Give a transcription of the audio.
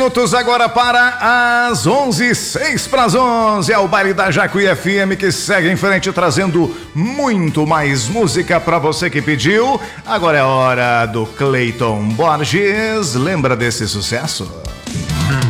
Minutos agora para as 11, 6 para as 11. É o baile da Jacuí FM que segue em frente trazendo muito mais música para você que pediu. Agora é hora do Cleiton Borges. Lembra desse sucesso?